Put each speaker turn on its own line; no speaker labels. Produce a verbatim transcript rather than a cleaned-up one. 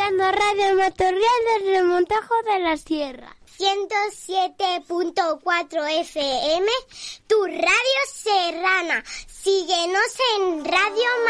escuchando Radio Matorral del Remontajo de la Sierra. ciento siete punto cuatro F M, tu radio serrana. Síguenos en Radio